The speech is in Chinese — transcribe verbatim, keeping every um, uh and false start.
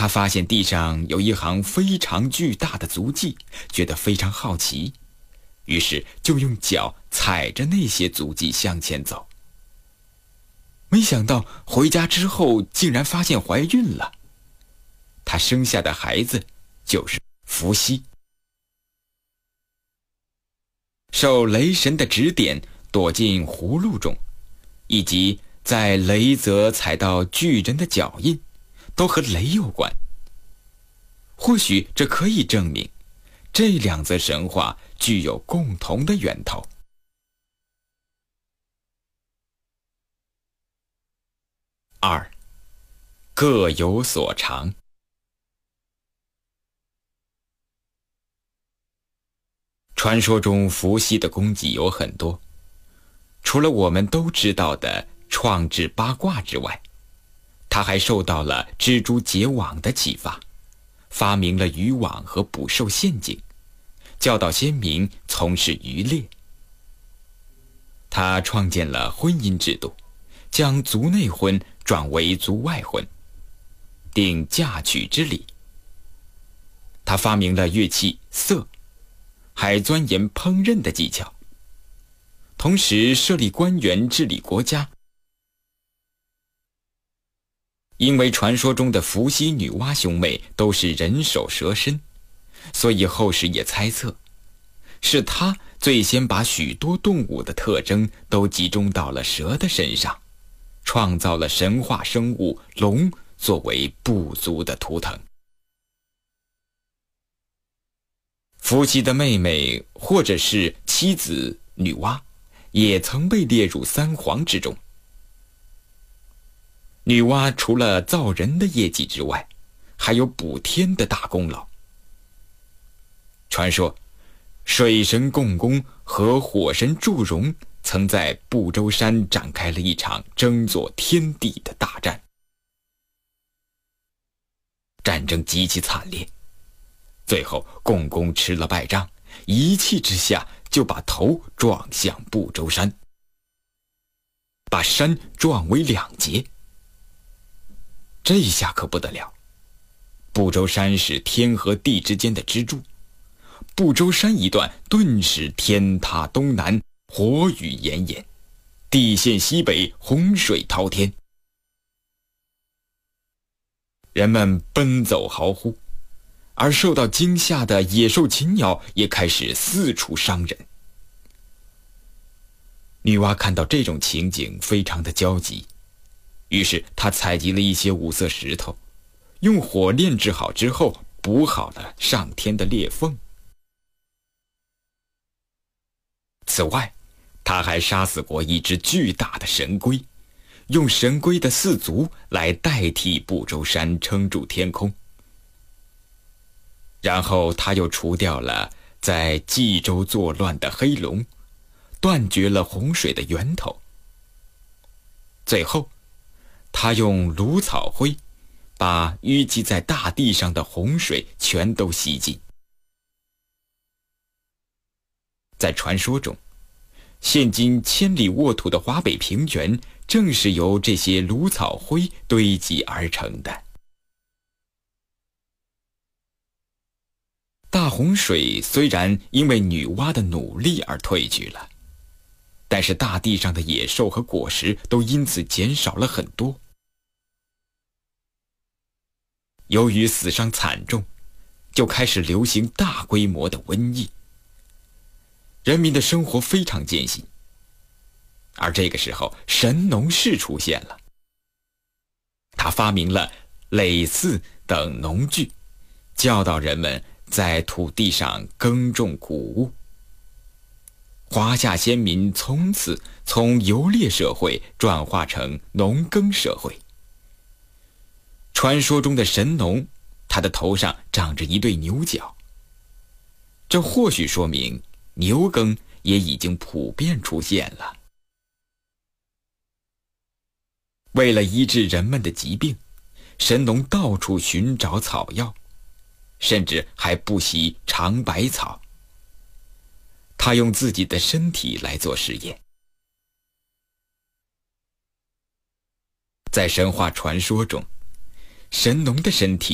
他发现地上有一行非常巨大的足迹，觉得非常好奇，于是就用脚踩着那些足迹向前走。没想到回家之后竟然发现怀孕了，她生下的孩子就是伏羲。受雷神的指点，躲进葫芦中，以及在雷泽踩到巨人的脚印，都和雷有关。或许这可以证明，这两则神话具有共同的源头。二，各有所长。传说中伏羲的功绩有很多，除了我们都知道的创制八卦之外，他还受到了蜘蛛结网的启发，发明了渔网和捕兽陷阱，教导先民从事渔猎。他创建了婚姻制度，将族内婚转为族外婚，定嫁娶之礼。他发明了乐器瑟，还钻研烹饪的技巧，同时设立官员治理国家。因为传说中的伏羲女娲兄妹都是人首蛇身，所以后世也猜测，是他最先把许多动物的特征都集中到了蛇的身上，创造了神话生物龙作为部族的图腾。伏羲的妹妹或者是妻子女娲，也曾被列入三皇之中。女娲除了造人的业绩之外，还有补天的大功劳。传说，水神共工和火神祝融曾在不周山展开了一场争夺天地的大战。战争极其惨烈，最后共工吃了败仗，一气之下就把头撞向不周山，把山撞为两截。这下可不得了，不周山是天和地之间的支柱，不周山一段顿时天塌东南，火雨炎炎，地陷西北，洪水滔天。人们奔走嚎呼，而受到惊吓的野兽禽鸟也开始四处伤人。女娲看到这种情景，非常的焦急，于是她采集了一些五色石头，用火炼制好之后，补好了上天的裂缝。此外，她还杀死过一只巨大的神龟，用神龟的四足来代替不周山撑住天空。然后他又除掉了在冀州作乱的黑龙，断绝了洪水的源头。最后，他用芦草灰把淤积在大地上的洪水全都吸尽。在传说中，现今千里沃土的华北平原正是由这些芦草灰堆积而成的。大洪水虽然因为女娲的努力而退去了，但是大地上的野兽和果实都因此减少了很多。由于死伤惨重，就开始流行大规模的瘟疫，人民的生活非常艰辛。而这个时候，神农氏出现了，他发明了耒耜等农具，教导人们在土地上耕种谷物。华夏先民从此从游猎社会转化成农耕社会。传说中的神农，他的头上长着一对牛角，这或许说明牛耕也已经普遍出现了。为了医治人们的疾病，神农到处寻找草药，甚至还不惜尝百草。他用自己的身体来做实验。在神话传说中，神农的身体